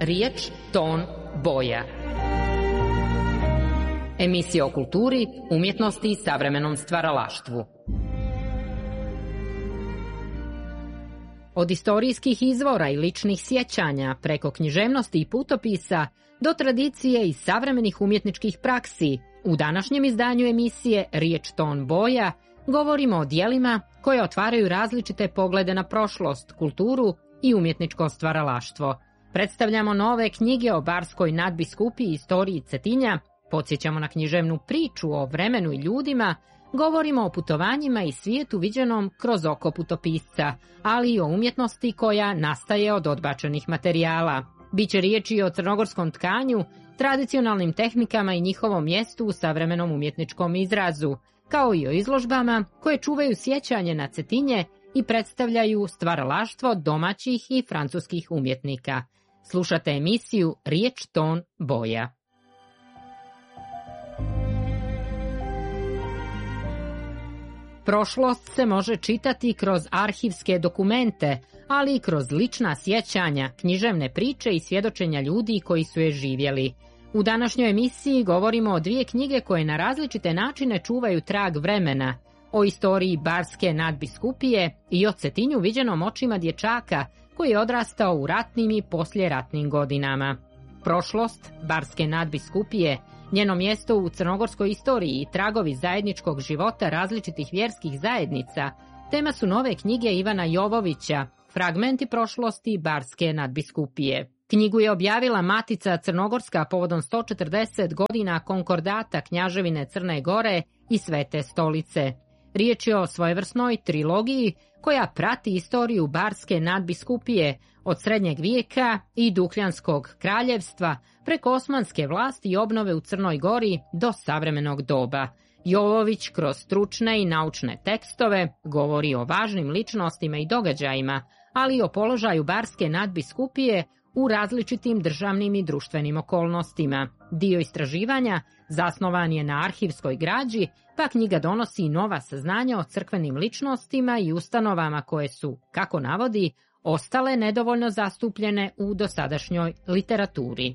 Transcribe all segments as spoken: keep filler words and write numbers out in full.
Riječ, ton, boja. Emisija o kulturi, umjetnosti i savremenom stvaralaštvu. Od istorijskih izvora i ličnih sjećanja, preko književnosti i putopisa, do tradicije i savremenih umjetničkih praksi, u današnjem izdanju emisije Riječ, ton, boja govorimo o dijelima koje otvaraju različite poglede na prošlost, kulturu i umjetničko stvaralaštvo. Predstavljamo nove knjige o barskoj nadbiskupiji i istoriji Cetinja, podsjećamo na književnu priču o vremenu i ljudima, govorimo o putovanjima i svijetu viđenom kroz oko putopisca, ali i o umjetnosti koja nastaje od odbačenih materijala. Biće riječi o crnogorskom tkanju, tradicionalnim tehnikama i njihovom mjestu u savremenom umjetničkom izrazu, kao i o izložbama koje čuvaju sjećanje na Cetinje i predstavljaju stvaralaštvo domaćih i francuskih umjetnika. Slušate emisiju Riječ, ton, boja. Prošlost se može čitati kroz arhivske dokumente, ali i kroz lična sjećanja, književne priče i svjedočenja ljudi koji su je živjeli. U današnjoj emisiji govorimo o dvije knjige koje na različite načine čuvaju trag vremena, o istoriji barske nadbiskupije i o Cetinju viđenom očima dječaka koji je odrastao u ratnim i poslijeratnim godinama. Prošlost barske nadbiskupije, njeno mjesto u crnogorskoj istoriji i tragovi zajedničkog života različitih vjerskih zajednica, tema su nove knjige Ivana Jovovića, Fragmenti prošlosti barske nadbiskupije. Knjigu je objavila Matica Crnogorska povodom sto četrdeset godina konkordata Knjaževine Crne Gore i Svete stolice. Riječ je o svojevrsnoj trilogiji koja prati istoriju barske nadbiskupije od srednjeg vijeka i Dukljanskog kraljevstva preko osmanske vlasti i obnove u Crnoj Gori do savremenog doba. Jovović kroz stručne i naučne tekstove govori o važnim ličnostima i događajima, ali i o položaju barske nadbiskupije u različitim državnim i društvenim okolnostima. Dio istraživanja zasnovan je na arhivskoj građi, pa knjiga donosi i nova saznanja o crkvenim ličnostima i ustanovama koje su, kako navodi, ostale nedovoljno zastupljene u dosadašnjoj literaturi.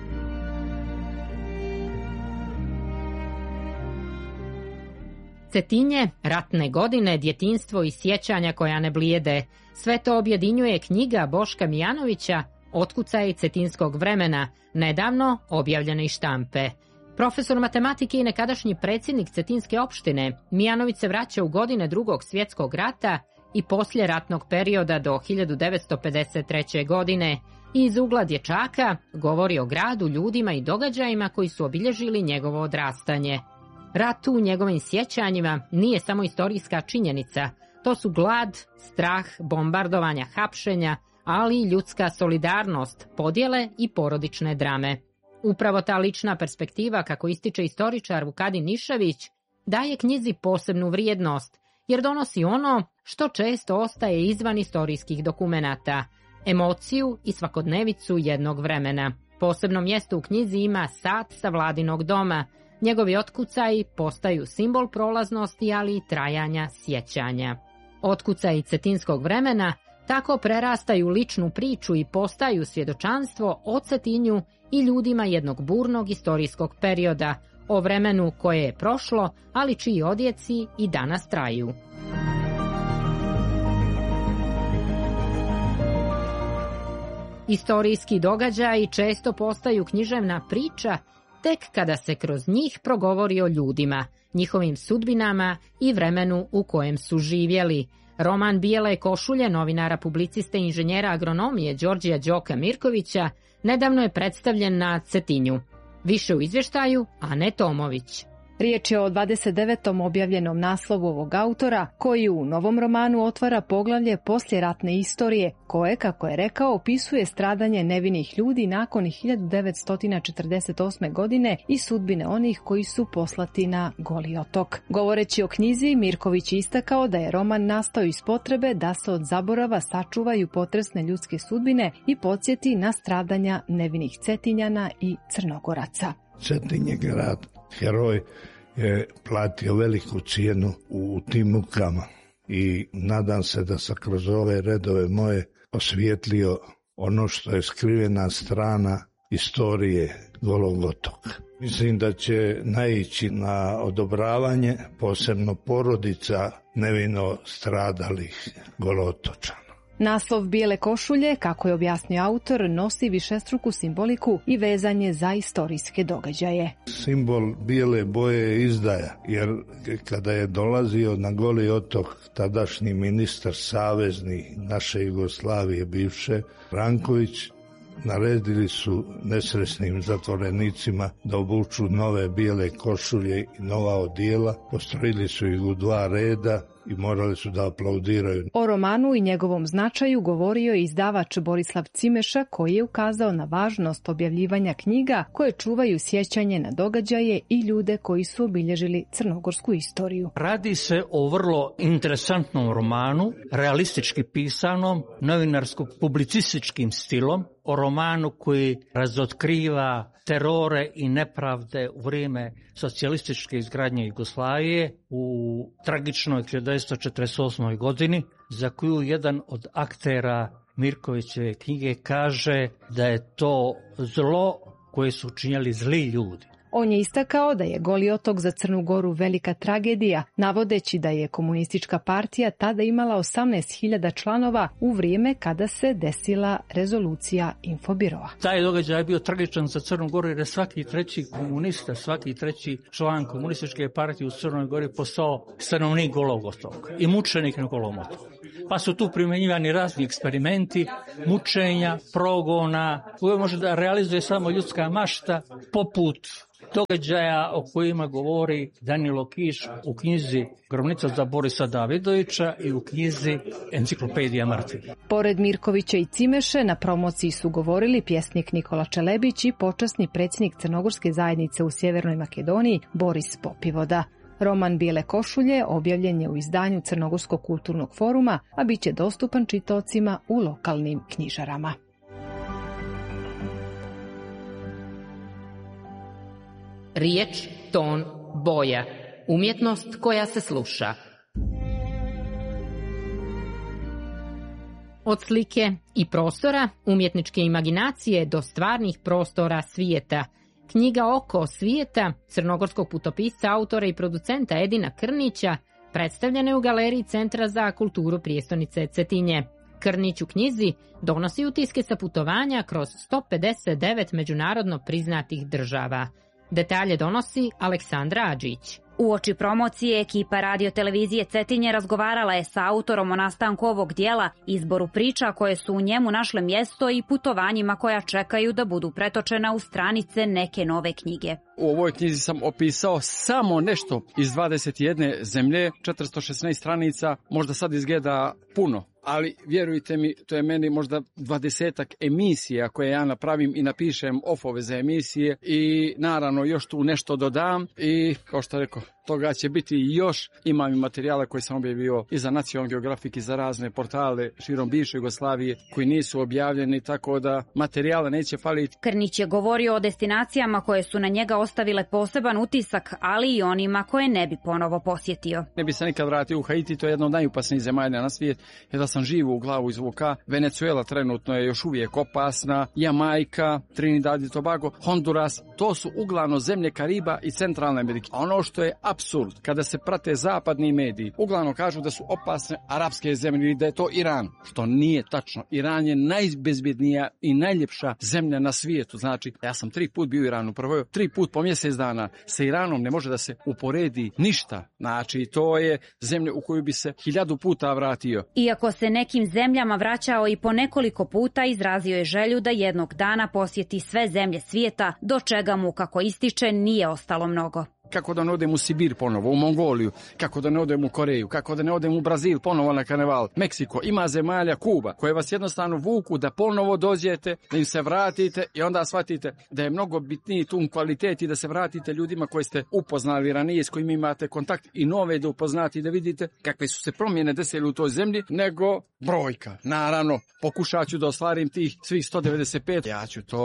Cetinje, ratne godine, djetinjstvo i sjećanja koja ne blijede, sve to objedinjuje knjiga Boška Mijanovića Otkucaji cetinskog vremena, nedavno objavljene iz štampe. Profesor matematike i nekadašnji predsjednik Cetinske opštine, Mijanović se vraća u godine Drugog svjetskog rata i poslije ratnog perioda do hiljadu devetsto pedeset treće. godine i iz ugla dječaka govori o gradu, ljudima i događajima koji su obilježili njegovo odrastanje. Rat u njegovim sjećanjima nije samo istorijska činjenica, to su glad, strah, bombardovanja, hapšenja, ali i ljudska solidarnost, podjele i porodične drame. Upravo ta lična perspektiva, kako ističe istoričar Vukadin Nišević, daje knjizi posebnu vrijednost, jer donosi ono što često ostaje izvan istorijskih dokumenata, emociju i svakodnevicu jednog vremena. Posebno mjesto u knjizi ima sat sa Vladinog doma. Njegovi otkucaji postaju simbol prolaznosti, ali i trajanja sjećanja. Otkucaji cetinskog vremena tako prerastaju ličnu priču i postaju svjedočanstvo o Cetinju i ljudima jednog burnog istorijskog perioda, o vremenu koje je prošlo, ali čiji odjeci i danas traju. Istorijski događaji često postaju književna priča tek kada se kroz njih progovori o ljudima, njihovim sudbinama i vremenu u kojem su živjeli. Roman Bijele košulje novinara, publiciste i inženjera agronomije Đorđija Đoka Mirkovića nedavno je predstavljen na Cetinju. Više u izvještaju Ane Tomović. Riječ je o dvadeset devetom objavljenom naslovu ovog autora, koji u novom romanu otvara poglavlje poslijeratne istorije, koje, kako je rekao, opisuje stradanje nevinih ljudi nakon hiljadu devetsto četrdeset osme. godine i sudbine onih koji su poslati na Goli otok. Govoreći o knjizi, Mirković istakao da je roman nastao iz potrebe da se od zaborava sačuvaju potresne ljudske sudbine i podsjeti na stradanja nevinih Cetinjana i Crnogoraca. Cetinje grad, heroj, je platio veliku cijenu u tim mukama i nadam se da sam kroz ove redove moje osvijetlio ono što je skrivena strana istorije Golog otoka. Mislim da će naići na odobravanje, posebno porodica nevino stradalih Golotočana. Naslov Bijele košulje, kako je objasnio autor, nosi višestruku simboliku i vezanje za istorijske događaje. Simbol bijele boje je izdaja, jer kada je dolazio na Goli otok tadašnji ministar savezni naše Jugoslavije bivše, Ranković, naredili su nesretnim zatvorenicima da obuču nove bijele košulje i nova odijela, postrojili su ih u dva reda i morali su da aplaudiraju. O romanu i njegovom značaju govorio je izdavač Borislav Cimeša, koji je ukazao na važnost objavljivanja knjiga koje čuvaju sjećanje na događaje i ljude koji su obilježili crnogorsku istoriju. Radi se o vrlo interesantnom romanu, realistički pisanom, novinarsko-publicističkim stilom, o romanu koji razotkriva terore i nepravde u vrijeme socijalističke izgradnje Jugoslavije u tragičnoj hiljadu devetsto četrdeset osmoj godini, za koju jedan od aktera Mirkovićeve knjige kaže da je to zlo koje su učinjali zli ljudi. On je istakao da je Goli otok za Crnu Goru velika tragedija, navodeći da je komunistička partija tada imala osamnaest hiljada članova u vrijeme kada se desila rezolucija Infobiroa. Taj događaj je bio tragičan za Crnu Goru jer je svaki treći komunista, svaki treći član komunističke partije u Crnoj Gori postao stanovnik Golog otoka i mučenik na Golom otoku. Pa su tu primjenjivani razni eksperimenti, mučenja, progona, koje može da realizuje samo ljudska mašta, poput događaja o kojima govori Danilo Kiš u knjizi Grobnica za Borisa Davidovića i u knjizi Enciklopedija mrtvih. Pored Mirkovića i Cimeše, na promociji su govorili pjesnik Nikola Čelebić i počasni predsjednik Crnogorske zajednice u Sjevernoj Makedoniji Boris Popivoda. Roman Bijele košulje objavljen je u izdanju Crnogorskog kulturnog foruma, a bit će dostupan čitaocima u lokalnim knjižarama. Riječ, ton, boja. Umjetnost koja se sluša. Od slike i prostora, umjetničke imaginacije do stvarnih prostora svijeta. Knjiga Oko svijeta, crnogorskog putopisca, autora i producenta Edina Krnića, predstavljena je u galeriji Centra za kulturu prijestolnice Cetinje. Krnić u knjizi donosi utiske sa putovanja kroz sto pedeset devet međunarodno priznatih država. Detalje donosi Aleksandra Adžić. Uoči promocije ekipa radio-televizije Cetinje razgovarala je sa autorom o nastanku ovog dijela, izboru priča koje su u njemu našle mjesto i putovanjima koja čekaju da budu pretočena u stranice neke nove knjige. U ovoj knjizi sam opisao samo nešto iz dvadeset jedne zemlje, četiristo šesnaest stranica, možda sad izgleda puno. Ali vjerujte mi, to je meni možda dvadesetak emisija koje ja napravim i napišem ofove za emisije i naravno još tu nešto dodam i kao što rekao, toga će biti još. Imam i materijala koje sam objavio i za Nacional Geographic i za razne portale širom bivše Jugoslavije koji nisu objavljeni, tako da materijala neće faliti. Krnić je govorio o destinacijama koje su na njega ostavile poseban utisak, ali i onima koje ne bi ponovo posjetio. Ne bi se nikad vratio u Haiti, to je jedna od najopasnijih zemalja na svijet, jer da sam živo u glavu izvuka. Venezuela trenutno je još uvijek opasna, Jamajka, Trinidad i Tobago, Honduras, to su uglavnom zemlje Kariba i Centralne Amerike. Ono što je apsurd, kada se prate zapadni mediji, uglavnom kažu da su opasne arapske zemlje i da je to Iran, što nije tačno. Iran je najbezbjednija i najljepša zemlja na svijetu. Znači, ja sam tri put bio u Iranu, prvo tri put po mjesec dana. Sa Iranom ne može da se uporedi ništa. Znači, to je zemlja u koju bi se hiljadu puta vratio. Iako se nekim zemljama vraćao i po nekoliko puta, izrazio je želju da jednog dana posjeti sve zemlje svijeta, do čega mu, kako ističe, nije ostalo mnogo. Kako da ne odem u Sibir ponovo, u Mongoliju, kako da ne odem u Koreju, kako da ne odem u Brazil ponovo na karneval, Meksiko, ima zemalja, Kuba, koje vas jednostavno vuku da ponovo dođete, da im se vratite i onda shvatite da je mnogo bitniji tu kvalitet i da se vratite ljudima koje ste upoznali ranije, s kojima imate kontakt i nove da upoznati i da vidite kakve su se promjene desile u toj zemlji, nego brojka. Naravno, pokušat ću da ostvarim tih svih sto devedeset pet, ja ću to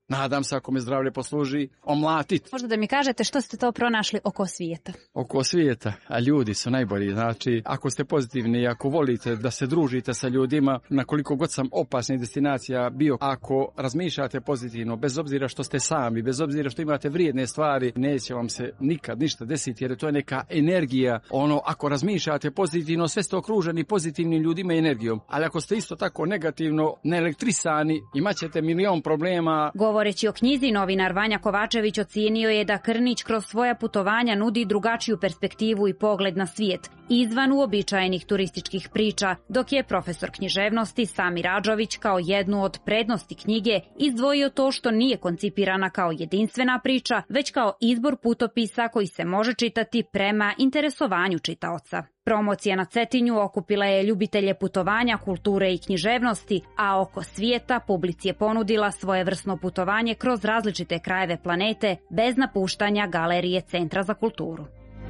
nadam se ako me zdravlje posluži, omlatiti. Možda da mi kažete što ste to pronašli oko svijeta? Oko svijeta, a ljudi su najbolji. Znači, ako ste pozitivni, ako volite da se družite sa ljudima, na koliko god sam opasnih destinacija bio, ako razmišljate pozitivno, bez obzira što ste sami, bez obzira što imate vrijedne stvari, neće vam se nikad ništa desiti, jer to je neka energija. Ono, ako razmišljate pozitivno, sve ste okruženi pozitivnim ljudima i energijom. Ali ako ste isto tako negativno, neelektrisani, imat ćete milion problema. Govoreći o knjizi, novinar Vanja Kovačević ocijenio je da Krnić kroz svoja putovanja nudi drugačiju perspektivu i pogled na svijet, izvan uobičajenih turističkih priča, dok je profesor književnosti Sami Radžović kao jednu od prednosti knjige izdvojio to što nije koncipirana kao jedinstvena priča, već kao izbor putopisa koji se može čitati prema interesovanju čitaoca. Promocija na Cetinju okupila je ljubitelje putovanja, kulture i književnosti, a oko svijeta publici je ponudila svojevrsno putovanje kroz različite krajeve planete bez napuštanja galerije Centra za kulturu.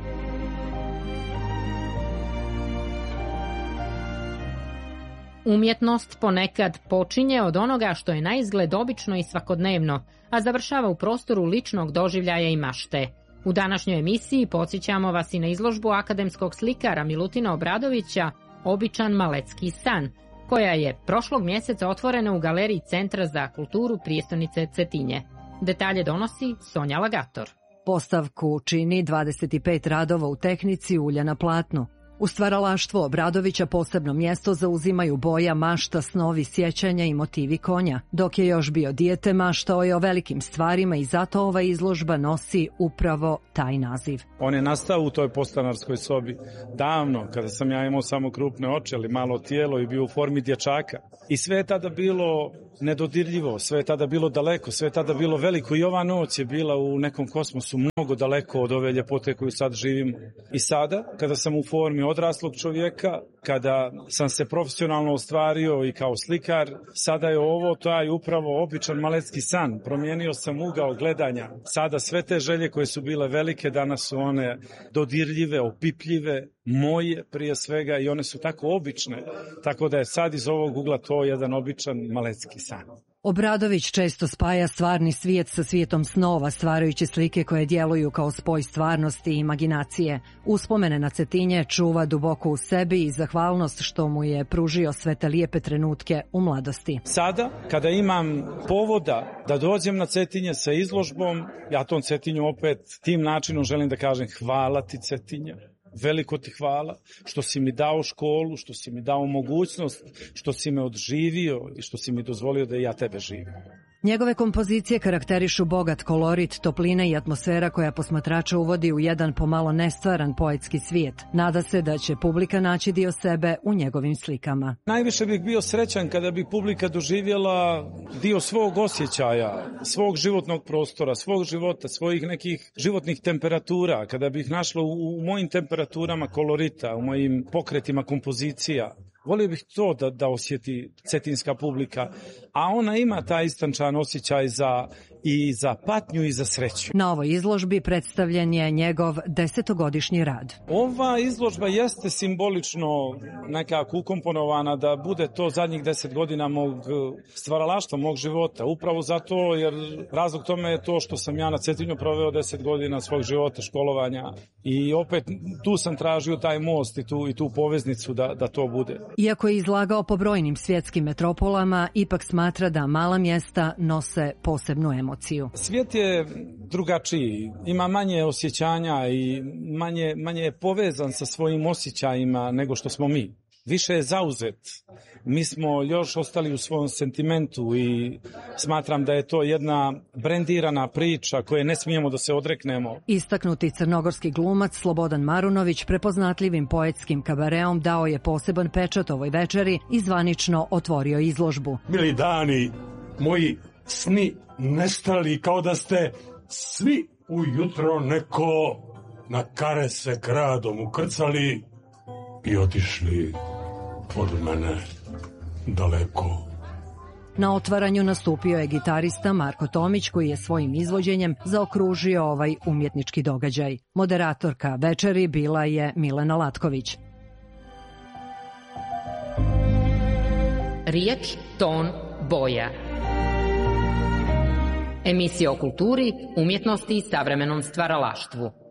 Umjetnost ponekad počinje od onoga što je naizgled obično i svakodnevno, a završava u prostoru ličnog doživljaja i mašte. U današnjoj emisiji podsjećamo vas i na izložbu akademskog slikara Milutina Obradovića Običan malecki san, koja je prošlog mjeseca otvorena u galeriji Centra za kulturu prijestolnice Cetinje. Detalje donosi Sonja Lagator. Postavku čini dvadeset pet radova u tehnici ulja na platnu. U stvaralaštvu Obradovića posebno mjesto zauzimaju boja, mašta, snovi, sjećanja i motivi konja. Dok je još bio dijete, maštao je o velikim stvarima i zato ova izložba nosi upravo taj naziv. On je nastao u toj podstanarskoj sobi davno, kada sam ja imao samo krupne oči, ali malo tijelo i bio u formi dječaka. I sve je tada bilo nedodirljivo, sve je tada bilo daleko, sve je tada bilo veliko i ova noć je bila u nekom kosmosu mnogo daleko od ove ljepote koju sad živimo. I sada, kada sam u formi odraslog čovjeka, kada sam se profesionalno ostvario i kao slikar, sada je ovo taj upravo običan malecki san. Promijenio sam ugao gledanja. Sada sve te želje koje su bile velike, danas su one dodirljive, opipljive, moje prije svega i one su tako obične. Tako da je sad iz ovog ugla to jedan običan malecki san. Obradović često spaja stvarni svijet sa svijetom snova, stvarajući slike koje djeluju kao spoj stvarnosti i imaginacije. Uspomene na Cetinje čuva duboko u sebi i zahvalnost što mu je pružio sve te lijepe trenutke u mladosti. Sada, kada imam povoda da dođem na Cetinje sa izložbom, ja tom Cetinju opet tim načinom želim da kažem hvala ti Cetinje. Veliko ti hvala što si mi dao školu, što si mi dao mogućnost, što si me odživio i što si mi dozvolio da ja tebe živim. Njegove kompozicije karakterišu bogat kolorit, toplina i atmosfera koja posmatrača uvodi u jedan pomalo nestvaran poetski svijet. Nada se da će publika naći dio sebe u njegovim slikama. Najviše bih bio srećan kada bi publika doživjela dio svog osjećaja, svog životnog prostora, svog života, svojih nekih životnih temperatura, kada bih našla u, u mojim temperaturama kolorita, u mojim pokretima kompozicija. Volio bih to da, da osjeti cetinska publika, a ona ima taj istančan osjećaj za, i za patnju i za sreću. Na ovoj izložbi predstavljen je njegov desetogodišnji rad. Ova izložba jeste simbolično nekako ukomponovana da bude to zadnjih deset godina mog stvaralaštva, mog života. Upravo zato jer razlog tome je to što sam ja na Cetinju proveo deset godina svog života, školovanja i opet tu sam tražio taj most i tu, i tu poveznicu da, da to bude. Iako je izlagao po brojnim svjetskim metropolama, ipak smatra da mala mjesta nose posebnu emociju. Svijet je drugačiji, ima manje osjećanja i manje, manje je povezan sa svojim osjećajima nego što smo mi. Više je zauzet. Mi smo još ostali u svom sentimentu i smatram da je to jedna brendirana priča koje ne smijemo da se odreknemo. Istaknuti crnogorski glumac Slobodan Marunović prepoznatljivim poetskim kabareom dao je poseban pečat ovoj večeri i zvanično otvorio izložbu. Bili dani, moji sni nestali kao da ste svi ujutro neko na kare se kradom ukrcali i otišli od mene daleko. Na otvaranju nastupio je gitarista Marko Tomić koji je svojim izvođenjem zaokružio ovaj umjetnički događaj. Moderatorka večeri bila je Milena Latković. Riječ, ton, boja. Emisija o kulturi, umjetnosti i savremenom stvaralaštvu.